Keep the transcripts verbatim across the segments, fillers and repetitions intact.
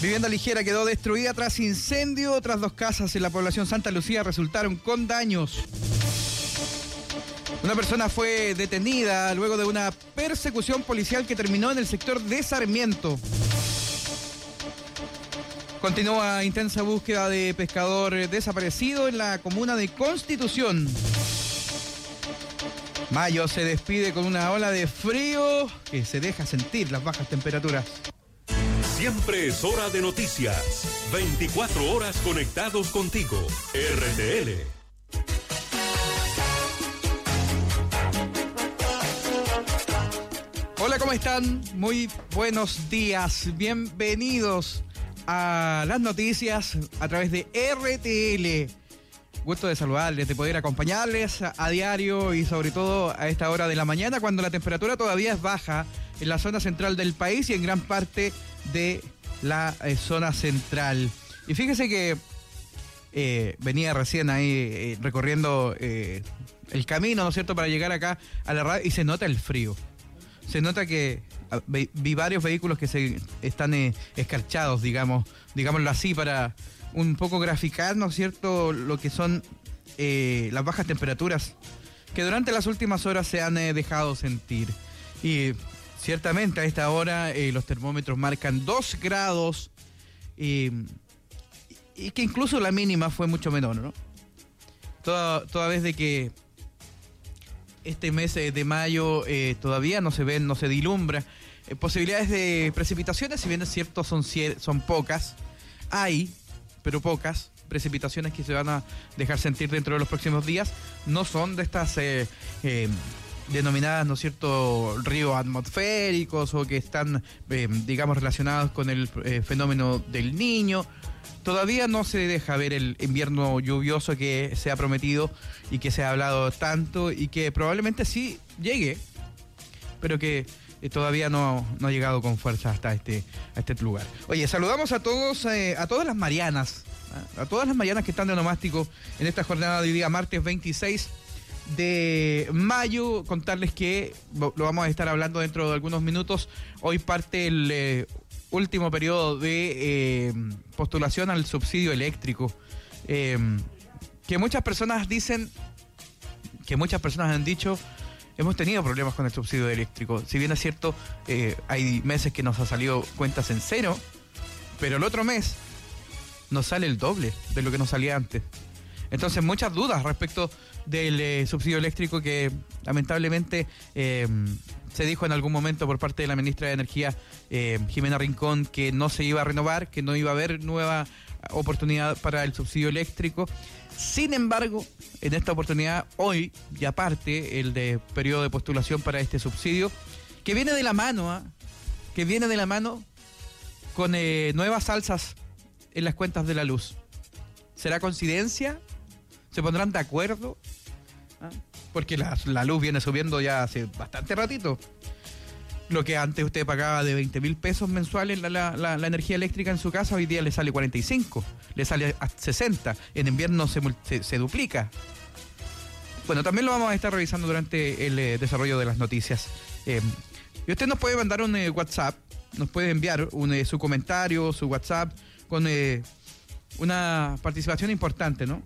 Vivienda ligera quedó destruida tras incendio. Otras dos casas en la población Santa Lucía resultaron con daños. Una persona fue detenida luego de una persecución policial que terminó en el sector de Sarmiento. Continúa intensa búsqueda de pescador desaparecido en la comuna de Constitución. Mayo se despide con una ola de frío que se deja sentir las bajas temperaturas. Siempre es hora de noticias. veinticuatro horas conectados contigo. R T L. Hola, ¿cómo están? Muy buenos días. Bienvenidos a las noticias a través de R T L. Gusto de saludarles, de poder acompañarles a, a diario y sobre todo a esta hora de la mañana cuando la temperatura todavía es baja en la zona central del país y en gran parte de la eh, zona central. Y fíjese que eh, venía recién ahí eh, recorriendo eh, el camino, ¿no es cierto?, para llegar acá a la radio y se nota el frío. Se nota que vi, vi varios vehículos que se están eh, escarchados, digamos, digámoslo así, para un poco graficar, ¿no es cierto?, lo que son eh, las bajas temperaturas que durante las últimas horas se han eh, dejado sentir. Y ciertamente a esta hora eh, los termómetros marcan dos grados eh, y que incluso la mínima fue mucho menor, ¿no? Toda, toda vez de que este mes eh, de mayo eh, todavía no se ven, no se dilumbra. Eh, posibilidades de precipitaciones, si bien es cierto, son, son pocas. Hay, pero pocas precipitaciones que se van a dejar sentir dentro de los próximos días. No son de estas eh, eh, denominadas, ¿no es cierto?, ríos atmosféricos o que están, eh, digamos, relacionados con el eh, fenómeno del Niño. Todavía no se deja ver el invierno lluvioso que se ha prometido y que se ha hablado tanto y que probablemente sí llegue, pero que eh, todavía no, no ha llegado con fuerza hasta este, a este lugar. Oye, saludamos a todos, eh, a todas las Marianas, ¿eh? a todas las Marianas que están de onomástico en esta jornada de hoy día, martes veintiséis de mayo. Contarles que lo vamos a estar hablando dentro de algunos minutos. Hoy parte el eh, último periodo de eh, postulación al subsidio eléctrico, eh, que muchas personas dicen, que muchas personas han dicho, hemos tenido problemas con el subsidio eléctrico. Si bien es cierto, eh, hay meses que nos ha salido cuentas en cero, pero el otro mes nos sale el doble de lo que nos salía antes. Entonces, muchas dudas respecto del eh, subsidio eléctrico que lamentablemente eh, se dijo en algún momento por parte de la ministra de Energía, eh, Jimena Rincón, que no se iba a renovar, que no iba a haber nueva oportunidad para el subsidio eléctrico. Sin embargo, en esta oportunidad, hoy ya parte el de periodo de postulación para este subsidio, que viene de la mano, ¿eh? que viene de la mano con eh, nuevas alzas en las cuentas de la luz. ¿Será coincidencia? ¿Se pondrán de acuerdo? ¿Ah? Porque la, la luz viene subiendo ya hace bastante ratito. Lo que antes usted pagaba de veinte mil pesos mensuales la, la, la, la energía eléctrica en su casa, hoy día le sale cuarenta y cinco, le sale a sesenta. En invierno se, se, se duplica. Bueno, también lo vamos a estar revisando durante el eh, desarrollo de las noticias. Eh, y usted nos puede mandar un eh, WhatsApp, nos puede enviar un, eh, su comentario, su WhatsApp, con eh, una participación importante, ¿no?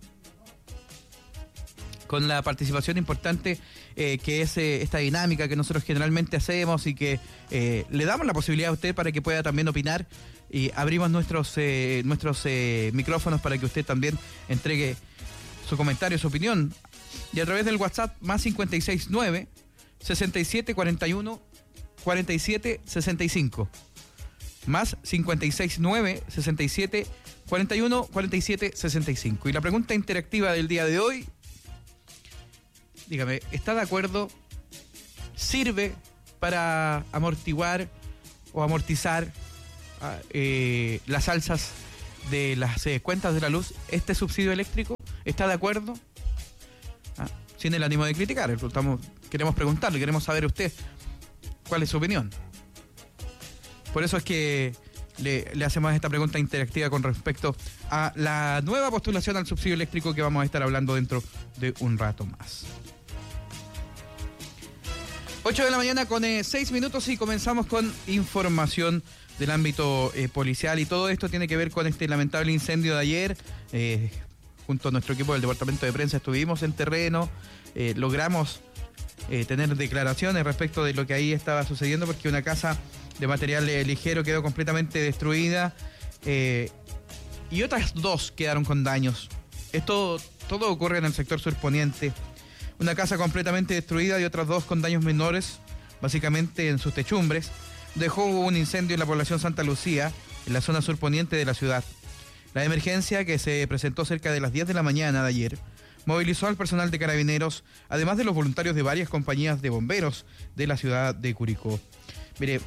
Con la participación importante eh, que es eh, esta dinámica que nosotros generalmente hacemos y que eh, le damos la posibilidad a usted para que pueda también opinar, y abrimos nuestros eh, nuestros eh, micrófonos para que usted también entregue su comentario, su opinión, y a través del WhatsApp más cincuenta y seis nueve, sesenta y siete cuarenta y uno, cuarenta y siete sesenta y cinco, más cincuenta y seis nueve, sesenta y siete cuarenta y uno, cuarenta y siete sesenta y cinco. Y la pregunta interactiva del día de hoy: dígame, ¿está de acuerdo? ¿Sirve para amortiguar o amortizar eh, las alzas de las eh, cuentas de la luz este subsidio eléctrico? ¿Está de acuerdo? Ah, sin el ánimo de criticar, estamos, queremos preguntarle, queremos saber usted cuál es su opinión. Por eso es que le, le hacemos esta pregunta interactiva con respecto a la nueva postulación al subsidio eléctrico que vamos a estar hablando dentro de un rato más. ocho de la mañana con eh, seis minutos y comenzamos con información del ámbito eh, policial, y todo esto tiene que ver con este lamentable incendio de ayer. Eh, junto a nuestro equipo del departamento de prensa estuvimos en terreno, eh, logramos eh, tener declaraciones respecto de lo que ahí estaba sucediendo, porque una casa de material eh, ligero quedó completamente destruida eh, y otras dos quedaron con daños. Esto todo ocurre en el sector surponiente. Una casa completamente destruida y otras dos con daños menores, básicamente en sus techumbres. Dejó un incendio en la población Santa Lucía, en la zona surponiente de la ciudad. La emergencia, que se presentó cerca de las diez de la mañana de ayer, movilizó al personal de Carabineros, además de los voluntarios de varias compañías de bomberos de la ciudad de Curicó. Mire,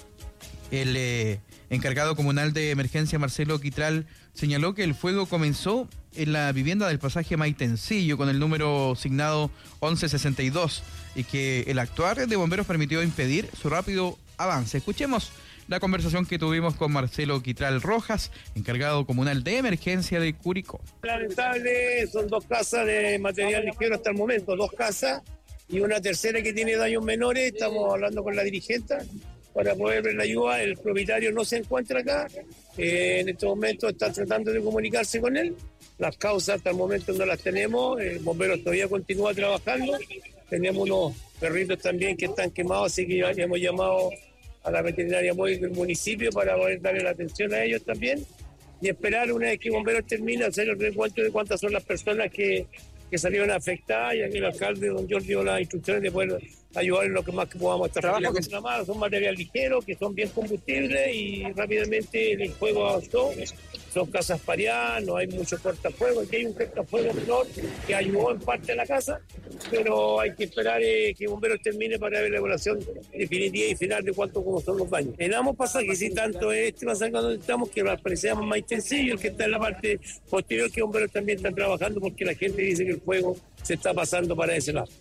el eh, encargado comunal de emergencia, Marcelo Quitral, señaló que el fuego comenzó en la vivienda del pasaje Maitencillo con el número signado once sesenta y dos y que el actuar de bomberos permitió impedir su rápido avance. Escuchemos la conversación que tuvimos con Marcelo Quitral Rojas, encargado comunal de emergencia de Curicó. Lamentable, son dos casas de material ligero hasta el momento, dos casas y una tercera que tiene daños menores. Estamos hablando con la dirigente para poder ver la ayuda. El propietario no se encuentra acá, eh, en este momento está tratando de comunicarse con él. Las causas hasta el momento no las tenemos, el bombero todavía continúa trabajando. Tenemos unos perritos también que están quemados, así que ya hemos llamado a la veterinaria móvil del municipio para poder darle la atención a ellos también y esperar, una vez que bomberos termine, hacer el recuento de cuántas son las personas que, que salieron afectadas, y aquí el alcalde, don George, dio las instrucciones de poder ayudar en lo que más que podamos estar. Trabajo que más son material ligero, que son bien combustibles, y rápidamente el fuego avanzó. Son casas pareadas, no hay mucho cortafuegos. Aquí hay un cortafuegos menor que ayudó en parte a la casa, pero hay que esperar eh, que bomberos termine para ver la evaluación definitiva y final de cuánto como son los daños. En ambos pasajes, sí, tanto este pasaje donde estamos, que parecíamos más sencillo, el que está en la parte posterior, que bomberos también están trabajando, porque la gente dice que el fuego se está pasando para ese lado.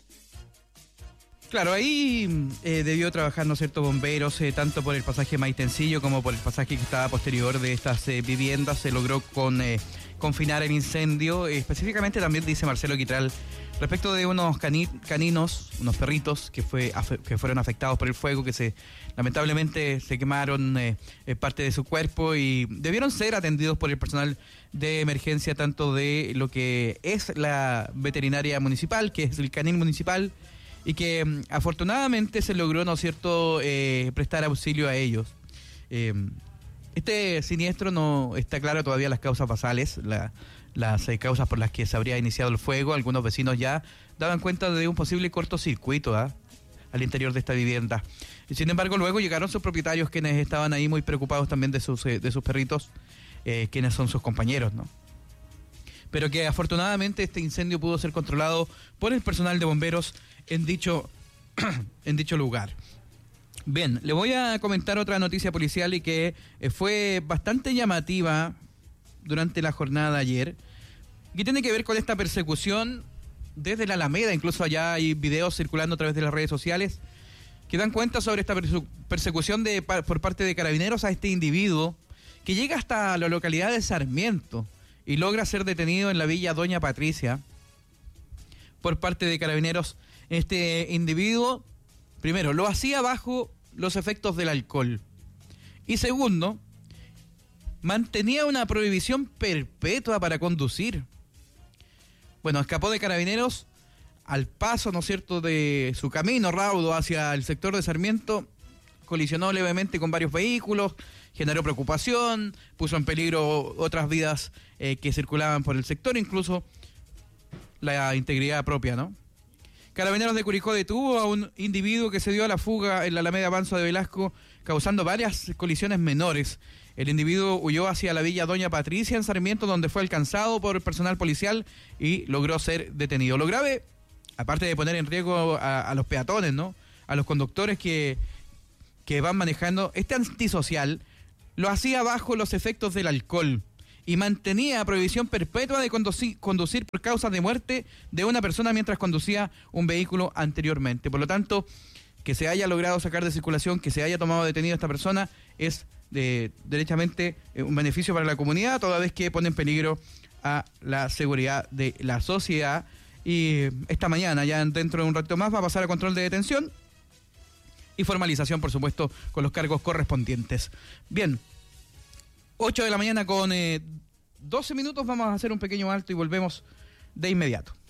Claro, ahí eh, debió trabajar, ¿no es cierto?, bomberos, eh, tanto por el pasaje Maitencillo como por el pasaje que estaba posterior de estas eh, viviendas. Se logró con, eh, confinar el incendio. Eh, específicamente también dice Marcelo Quitral, respecto de unos cani caninos, unos perritos que, fue que fueron afectados por el fuego, que se lamentablemente se quemaron eh, parte de su cuerpo y debieron ser atendidos por el personal de emergencia, tanto de lo que es la veterinaria municipal, que es el canil municipal, y que um, afortunadamente se logró, ¿no es cierto?, eh, prestar auxilio a ellos. Eh, este siniestro no está claro todavía las causas basales, la, las eh, causas por las que se habría iniciado el fuego. Algunos vecinos ya daban cuenta de un posible cortocircuito ¿eh? al interior de esta vivienda. Y sin embargo, luego llegaron sus propietarios, quienes estaban ahí muy preocupados también de sus, eh, de sus perritos, eh, quienes son sus compañeros, ¿no? Pero que afortunadamente este incendio pudo ser controlado por el personal de bomberos en dicho, en dicho lugar. Bien, le voy a comentar otra noticia policial y que eh, fue bastante llamativa durante la jornada de ayer, que tiene que ver con esta persecución desde la Alameda. Incluso allá hay videos circulando a través de las redes sociales que dan cuenta sobre esta perse- persecución de, por parte de Carabineros a este individuo que llega hasta la localidad de Sarmiento y logra ser detenido en la villa Doña Patricia por parte de Carabineros. Este individuo, primero, lo hacía bajo los efectos del alcohol. Y segundo, mantenía una prohibición perpetua para conducir. Bueno, escapó de Carabineros al paso, ¿no es cierto?, de su camino raudo hacia el sector de Sarmiento. Colisionó levemente con varios vehículos, generó preocupación, puso en peligro otras vidas eh, que circulaban por el sector, incluso la integridad propia, ¿no? Carabineros de Curicó detuvo a un individuo que se dio a la fuga en la Alameda Avanzo de Velasco, causando varias colisiones menores. El individuo huyó hacia la villa Doña Patricia en Sarmiento, donde fue alcanzado por personal policial y logró ser detenido. Lo grave, aparte de poner en riesgo a, a los peatones, ¿no?, a los conductores que, que van manejando, este antisocial lo hacía bajo los efectos del alcohol y mantenía prohibición perpetua de conducir, conducir por causas de muerte de una persona mientras conducía un vehículo anteriormente. Por lo tanto, que se haya logrado sacar de circulación, que se haya tomado detenido a esta persona, es de, derechamente eh, un beneficio para la comunidad, toda vez que pone en peligro a la seguridad de la sociedad. Y esta mañana, ya dentro de un rato más, va a pasar a control de detención y formalización, por supuesto, con los cargos correspondientes. Bien, ocho de la mañana con eh, doce minutos, vamos a hacer un pequeño alto y volvemos de inmediato.